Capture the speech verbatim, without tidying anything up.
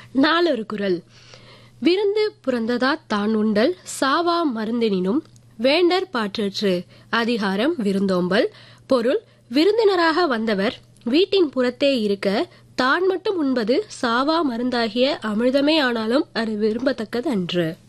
நாளொரு குறள். விருந்து புறந்ததா தான் உண்டல் சாவா மருந்தெனினும் வேண்டற் பாற்றற்று. அதிகாரம் விருந்தோம்பல். பொருள்: விருந்தினராக வந்தவர் வீட்டின் புறத்தே இருக்க தான் மட்டும் உண்பது சாவா மருந்தாகிய அமிர்தமே ஆனாலும் அது விரும்பத்தக்கது அன்று.